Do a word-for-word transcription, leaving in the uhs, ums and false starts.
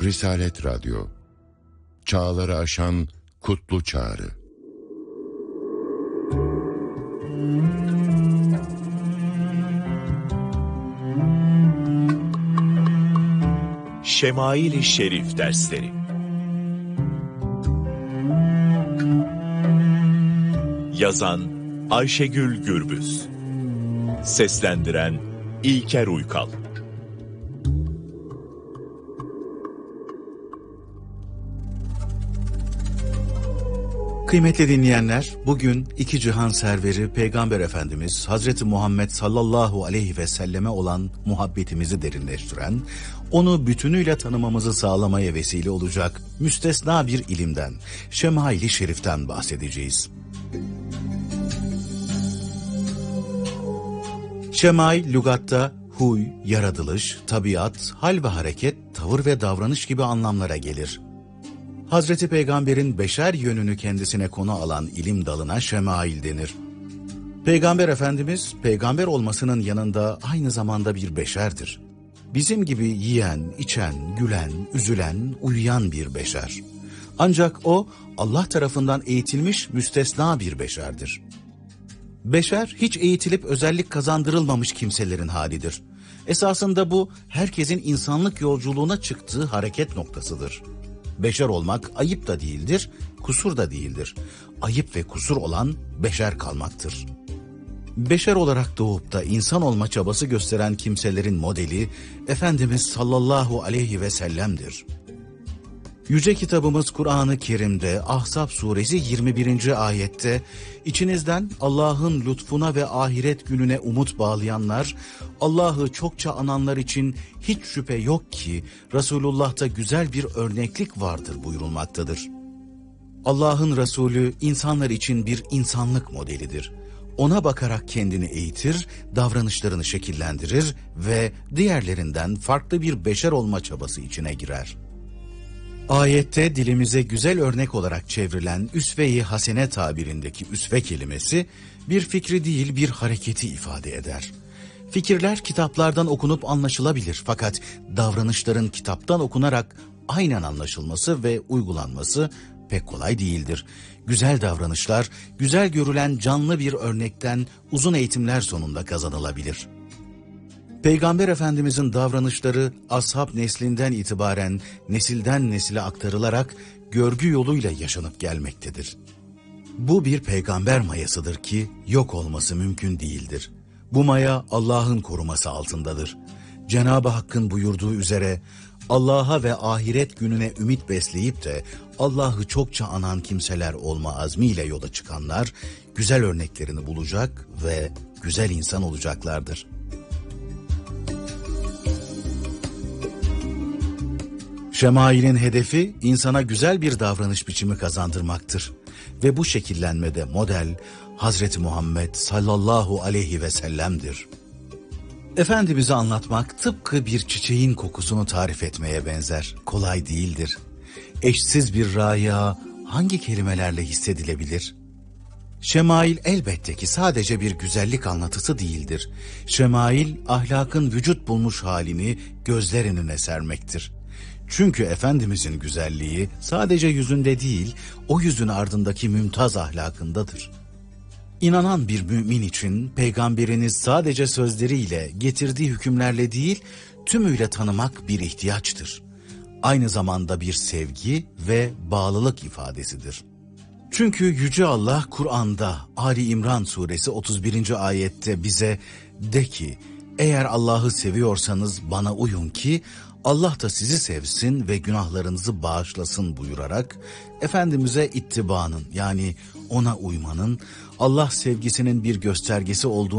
Risalet Radyo, çağları aşan kutlu çağrı. Şemail-i Şerif dersleri. Yazan Ayşegül Gürbüz. Seslendiren İlker Uykal. Kıymetli dinleyenler, bugün iki cihan serveri Peygamber Efendimiz Hazreti Muhammed sallallahu aleyhi ve selleme olan muhabbetimizi derinleştiren, onu bütünüyle tanımamızı sağlamaya vesile olacak müstesna bir ilimden, Şemail-i Şerif'ten bahsedeceğiz. Şemail, lügatta huy, yaratılış, tabiat, hal ve hareket, tavır ve davranış gibi anlamlara gelir. Hazreti Peygamber'in beşer yönünü kendisine konu alan ilim dalına şemail denir. Peygamber Efendimiz, peygamber olmasının yanında aynı zamanda bir beşerdir. Bizim gibi yiyen, içen, gülen, üzülen, uyuyan bir beşer. Ancak o, Allah tarafından eğitilmiş müstesna bir beşerdir. Beşer, hiç eğitilip özellik kazandırılmamış kimselerin halidir. Esasında bu, herkesin insanlık yolculuğuna çıktığı hareket noktasıdır. Beşer olmak ayıp da değildir, kusur da değildir. Ayıp ve kusur olan beşer kalmaktır. Beşer olarak doğup da insan olma çabası gösteren kimselerin modeli Efendimiz sallallahu aleyhi ve sellem'dir. Yüce kitabımız Kur'an-ı Kerim'de Ahzab suresi yirmi birinci ayette içinizden Allah'ın lütfuna ve ahiret gününe umut bağlayanlar, Allah'ı çokça ananlar için hiç şüphe yok ki Resulullah'ta güzel bir örneklik vardır buyurulmaktadır. Allah'ın Resulü insanlar için bir insanlık modelidir. Ona bakarak kendini eğitir, davranışlarını şekillendirir ve diğerlerinden farklı bir beşer olma çabası içine girer. Ayette dilimize güzel örnek olarak çevrilen üsve-i hasene tabirindeki üsve kelimesi bir fikri değil bir hareketi ifade eder. Fikirler kitaplardan okunup anlaşılabilir fakat davranışların kitaptan okunarak aynen anlaşılması ve uygulanması pek kolay değildir. Güzel davranışlar, güzel görülen canlı bir örnekten uzun eğitimler sonunda kazanılabilir. Peygamber Efendimizin davranışları ashab neslinden itibaren nesilden nesile aktarılarak görgü yoluyla yaşanıp gelmektedir. Bu bir peygamber mayasıdır ki yok olması mümkün değildir. Bu maya Allah'ın koruması altındadır. Cenab-ı Hakk'ın buyurduğu üzere Allah'a ve ahiret gününe ümit besleyip de Allah'ı çokça anan kimseler olma azmiyle yola çıkanlar güzel örneklerini bulacak ve güzel insan olacaklardır. Şemail'in hedefi insana güzel bir davranış biçimi kazandırmaktır. Ve bu şekillenmede model Hazreti Muhammed sallallahu aleyhi ve sellem'dir. Efendimiz'i anlatmak tıpkı bir çiçeğin kokusunu tarif etmeye benzer. Kolay değildir. Eşsiz bir raya hangi kelimelerle hissedilebilir? Şemail elbette ki sadece bir güzellik anlatısı değildir. Şemail ahlakın vücut bulmuş halini gözler önüne sermektir. Çünkü Efendimizin güzelliği sadece yüzünde değil, o yüzün ardındaki mümtaz ahlakındadır. İnanan bir mümin için peygamberiniz sadece sözleriyle, getirdiği hükümlerle değil, tümüyle tanımak bir ihtiyaçtır. Aynı zamanda bir sevgi ve bağlılık ifadesidir. Çünkü Yüce Allah Kur'an'da Ali İmran suresi otuz birinci ayette bize de ki, eğer Allah'ı seviyorsanız bana uyun ki Allah da sizi sevsin ve günahlarınızı bağışlasın buyurarak Efendimiz'e ittibanın yani ona uymanın Allah sevgisinin bir göstergesi olduğunu